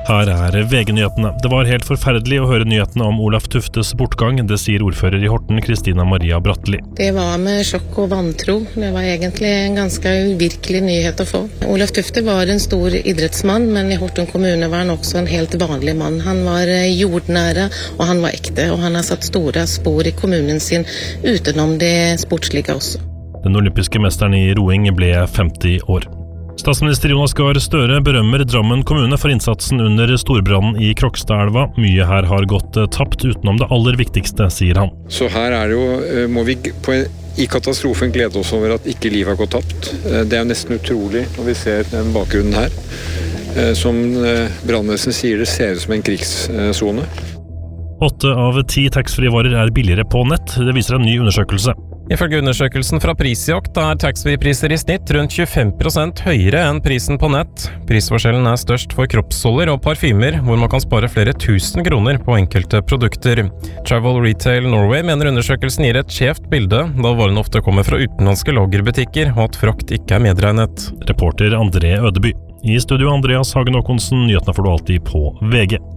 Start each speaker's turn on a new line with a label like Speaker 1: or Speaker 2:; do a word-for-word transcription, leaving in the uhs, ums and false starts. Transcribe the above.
Speaker 1: Her er V G-nyhetene. Det var helt forferdelig å høre nyhetene om Olaf Tuftes bortgang, det sier ordfører i Horten, Kristina Maria Bratteli.
Speaker 2: Det var med sjokk og vantro. Det var egentlig en ganske uvirkelig nyhet å få. Olaf Tufte var en stor idrettsmann, men i Horten kommune var han også en helt vanlig mann. Han var jordnære, og han var ekte, og han har satt store spor i kommunen sin utenom det sportslige også.
Speaker 1: Den olympiske mesteren i roing ble femti år. Statsminister Jonas Gahr Støre berømmer Drammen kommune for innsatsen under storbrannen i Krokstadelva. Mye her har gått tapt utenom det aller viktigste, sier han.
Speaker 3: Så her er det jo, må vi på, i katastrofen glede oss over at ikke livet har gått tapt. Det er jo nesten utrolig når vi ser den bakgrunnen her. Som brannvesenet sier, det ser ut som en krigszone.
Speaker 1: Åtte av ti taxfree-varer er billigere på nett. Det viser en ny undersøkelse.
Speaker 4: Ifølge undersøkelsen fra Prisjakt er taxfree-priser i snitt rundt tjuefem prosent høyere enn prisen på nett. Prisforskjellen er størst for kroppsholder og parfymer, hvor man kan spare flere tusen kroner på enkelte produkter. Travel Retail Norway mener undersøkelsen gir et skjevt bilde, da varene ofte kommer fra utenlandske lagerbutikker, og at frakt ikke er medregnet.
Speaker 1: Reporter André Ødeby. I studio Andreas Hagen Håkonsen, nyhetene får du alltid på V G.